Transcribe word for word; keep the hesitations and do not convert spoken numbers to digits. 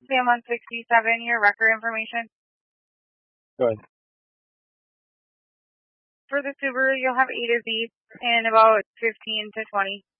Sam one sixty-seven, your record information. Go ahead. For the Subaru, you'll have A to Z in about fifteen to twenty.